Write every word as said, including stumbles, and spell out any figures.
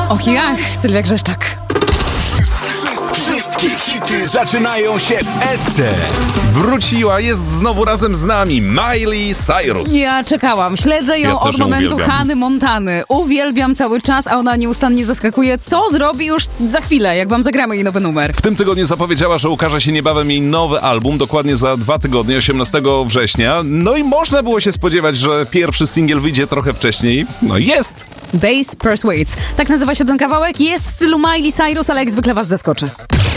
Och jach, Sylwia Grzeszczak. Wszystkie hity zaczynają się w S C. Wróciła, jest znowu razem z nami Miley Cyrus. Ja czekałam, śledzę ją Ja od też ją momentu uwielbiam. Hany Montany. Uwielbiam cały czas, a ona nieustannie zaskakuje. Co zrobi już za chwilę, jak wam zagramy jej nowy numer? W tym tygodniu zapowiedziała, że ukaże się niebawem jej nowy album, dokładnie za dwa tygodnie, osiemnastego września. No i można było się spodziewać, że pierwszy singiel wyjdzie trochę wcześniej. No i jest. Bass Persuades. Tak nazywa się ten kawałek. Jest w stylu Miley Cyrus, ale jak zwykle was zaskoczy.